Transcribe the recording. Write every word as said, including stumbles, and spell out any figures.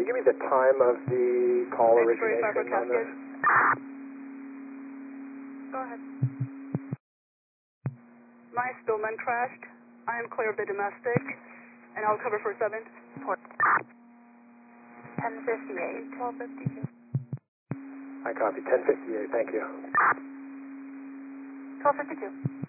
you give me the time of the call origination on this? Go ahead. My Spillman crashed. I am clear of the domestic, and I'll cover for seven. Port. ten fifty-eight. twelve fifty-two. I copy, ten fifty-eight, thank you. twelve fifty-two.